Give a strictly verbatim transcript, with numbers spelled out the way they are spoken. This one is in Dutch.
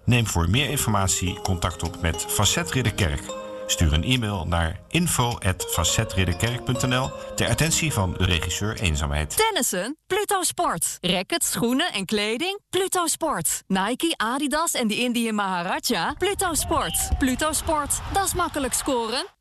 Neem voor meer informatie contact op met Facet Ridderkerk. Stuur een e-mail naar info at facetridderkerk punt n l ter attentie van de regisseur Eenzaamheid. Tennissen? Pluto Sport. Rackets, schoenen en kleding? Pluto Sport. Nike, Adidas en de Indian Maharaja? Pluto Sport. Pluto Sport. Dat is makkelijk scoren.